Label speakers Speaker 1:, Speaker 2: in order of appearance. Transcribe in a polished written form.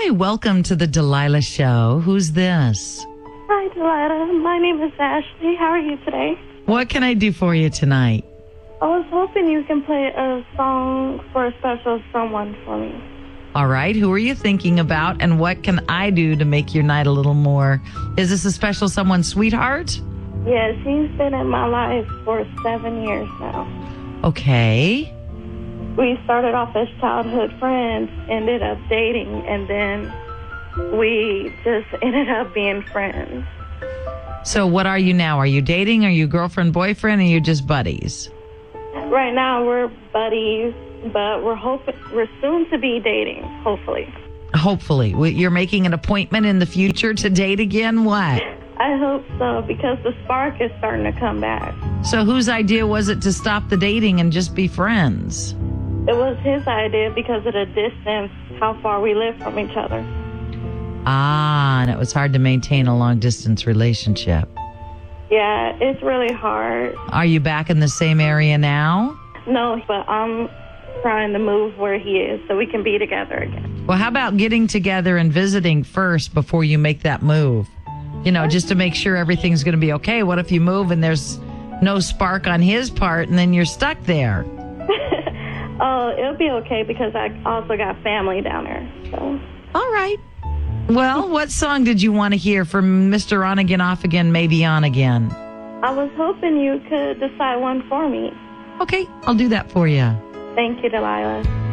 Speaker 1: Hi, welcome to the Delilah Show. Who's this?
Speaker 2: Hi, Delilah. My name is Ashley. How are you today?
Speaker 1: What can I do for you tonight?
Speaker 2: I was hoping you can play a song for a special someone for me.
Speaker 1: All right, who are you thinking about, and what can I do to make your night a little more? Is this a special someone, sweetheart?
Speaker 2: Yeah, she's been in my life for 7 years now.
Speaker 1: Okay.
Speaker 2: We started off as childhood friends, ended up dating, and then we just ended up being friends.
Speaker 1: So what are you now? Are you dating? Are you girlfriend, boyfriend, or are you just buddies?
Speaker 2: Right now we're buddies, but we're soon to be dating, hopefully.
Speaker 1: Hopefully. You're making an appointment in the future to date again? What?
Speaker 2: I hope so, because the spark is starting to come back.
Speaker 1: So whose idea was it to stop the dating and just be friends?
Speaker 2: It was his idea because of the distance, how far we live from each other.
Speaker 1: Ah, and it was hard to maintain a long-distance relationship.
Speaker 2: Yeah, it's really hard.
Speaker 1: Are you back in the same area now?
Speaker 2: No, but I'm trying to move where he is so we can be together again.
Speaker 1: Well, how about getting together and visiting first before you make that move? You know, just to make sure everything's going to be okay. What if you move and there's no spark on his part and then you're stuck there?
Speaker 2: Oh, it'll be okay because I also got family down there. So.
Speaker 1: All right. Well, what song did you want to hear from Mr. On Again, Off Again, Maybe On Again?
Speaker 2: I was hoping you could decide one for me.
Speaker 1: Okay, I'll do that for you.
Speaker 2: Thank you, Delilah.